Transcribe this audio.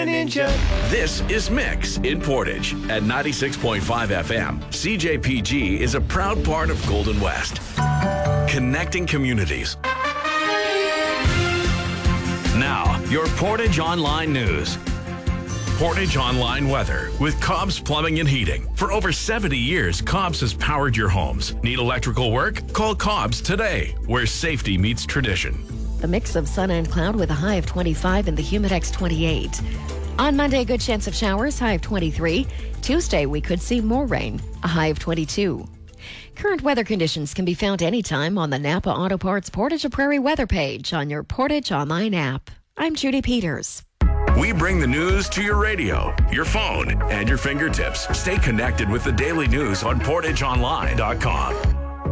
ninja. This is Mix in Portage at 96.5 FM. CJPG is a proud part of Golden West, connecting communities. Now, your Portage Online News. Portage Online weather with Cobb's Plumbing and Heating. For over 70 years, Cobb's has powered your homes. Need electrical work? Call Cobb's today, where safety meets tradition. A mix of sun and cloud with a high of 25 and the Humidex 28. On Monday, good chance of showers, high of 23. Tuesday, we could see more rain, a high of 22. Current weather conditions can be found anytime on the Napa Auto Parts Portage of Prairie weather page on your Portage Online app. I'm Judy Peters. We bring the news to your radio, your phone, and your fingertips. Stay connected with the daily news on PortageOnline.com.